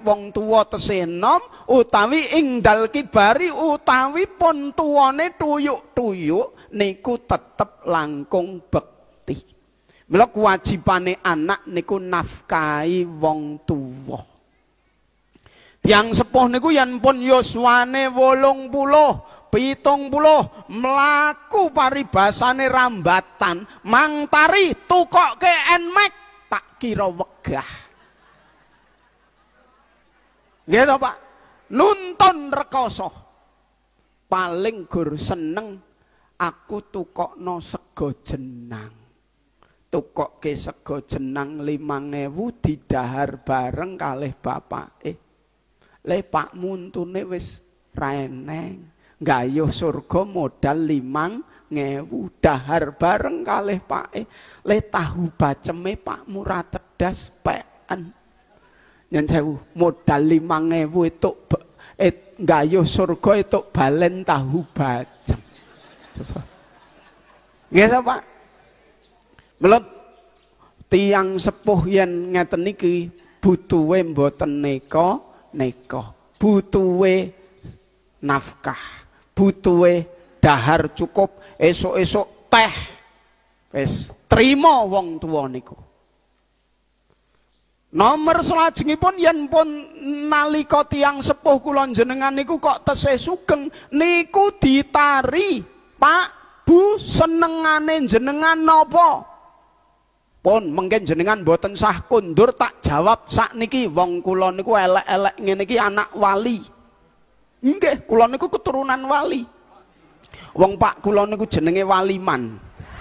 wong tuwa tesih enom utawi ing dal kibari utawi pun tuwane tuyuk-tuyuk niku tetep langkung bekti. Mila kewajibane anak niku nafkahi wong tuwa. Tiyang sepuh niku yen pun yuswane 80, 70 mlaku paribasane rambatan, mangtari tukokke enmek tak kira wegah. Nggih to, Pak? Nuntun rekoso. Paling gur seneng aku tukokno sego jenang. Tukokke sego jenang 5.000 didahar bareng kalih bapake. Le Pak muntune wis ra eneng. Gayuh surga modal 5.000 dahar bareng kalih pake. Le tahu baceme Pak murah tedas peken. Nyen sewu modal 5.000 itu gayuh surga itu balen tahu bacem. Coba. Nggih ta Pak? Mula tiyang sepuh yen ngeten niki butuhe mboten neka, butuhe nafkah, butuhe dahar cukup, esuk-esuk teh wis trima wong tuwa niku. Nomor salajengipun yen pun nalika tiyang sepuh kula jenengan niku kok tesih sugeng niku ditari, Pak, Bu, senengane jenengan napa? Pun mengken jenengan boten sah kundur tak jawab sakniki wong kula niku elek-elek ngene iki anak wali. Nggih, kula niku keturunan wali. Wong Pak kula niku jenenge Waliman.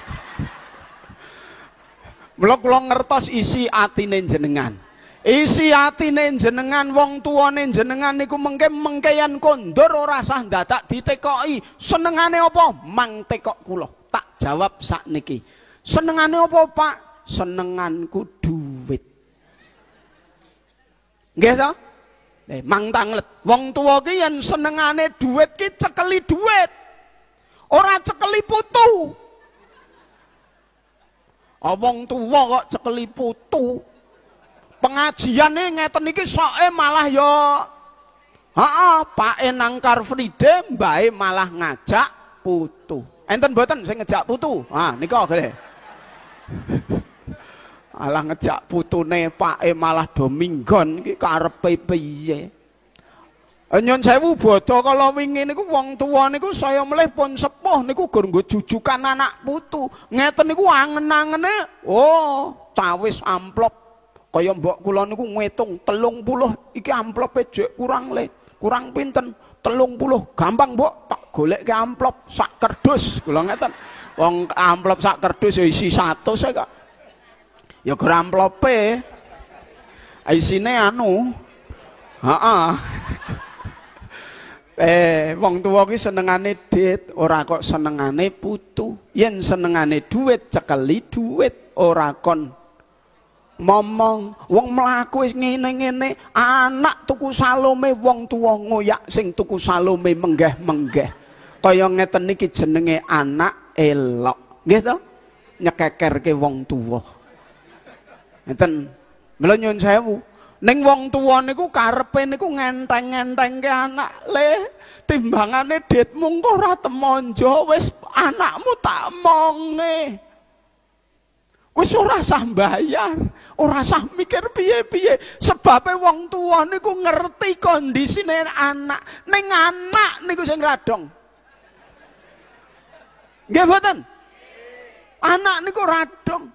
Mula kula ngertos isi atine jenengan. Isi atine jenengan wong tuwane jenengan niku mengke yen kondur ora sah dadak ditekoki. Senengane apa? Mang tekok kula. Tak jawab sakniki. Senengane apa, Pak? Senenganku duit. Nggih to? Mang tanglet. Wong tuwa ki yen senengane duit ki cekeli duit. Ora cekeli putu. Wong tuwa kok cekeli putu. Pengajiane ngeten iki soke malah ya pake nang Car Free Day, mbae malah ngajak putu. Enten mboten sing ngejak putu? Nika nggih. Alah ngejak putune pake malah dominggon iki karepe piye? Nyon sewu bodho kala wingi niku wong tuwa niku saya melih pun sepuh niku gur nggo jujukan anak putu. Ngeten niku angen-angene cawis amplop. Kaya mbok kula niku ngitung 30 iki amplope jek kurang pinten 30. Gampang Mbok, tak goleke amplop sak kerdus kula ngeten. Wong amplop sak kerdus ya isi 100 kok. Ya gur amplope. Isine anu. Wong tuwa ki senengane dit, ora kok senengane putu. Yen senengane duit cekeli duit, ora kon momong wong mlaku wis ngene-ngene, anak tuku salome wong tuwa ngoyak sing tuku salome menggeh-menggeh. Kaya ngeten iki jenenge anak elok. Nggih to? Nyekekerke wong tuwa. Ngeten. Mula nyuwun sewu. Ning wong tuwa niku karepe niku ngenteng-ngentengke anak le. Timbangane ditmu engko ora temonjo wis anakmu tak mongne. Wis ora sah bayar, ora sah mikir piye-piye. Sebabe wong tuwa niku ngerti kondisine anak. Ning anak niku sing radong. Nggih mboten? Anak niku radong.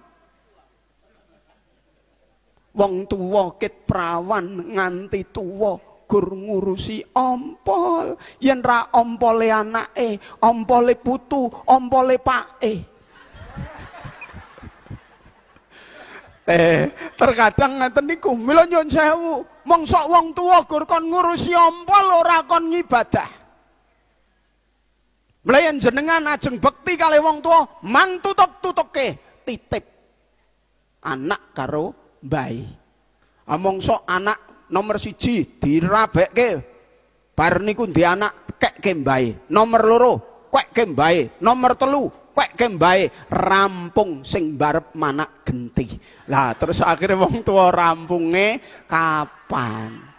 Wong tuwa ket prawan nganti tuwa gur ngurusi ompol. Yen ra ompole anake, ompole putu, ompole pake. Terkadang ngeten niku, mila nyuwun sewu, mongso wong tuwa gur kon ngurusi ompol ora kon ngibadah. Mula yen jenengan ajeng bekti kalih wong tuwa, mang tutuk-tutukke titip anak karo bayi. Mongso anak nomor 1 dirabekke. Bar niku ndek anak kekke mbae. Nomor 2 kekke mbae. Nomor 3 kekke mbae. Rampung sing barep manak genti. Lah terus akhirnya wong tua rampunge kapan?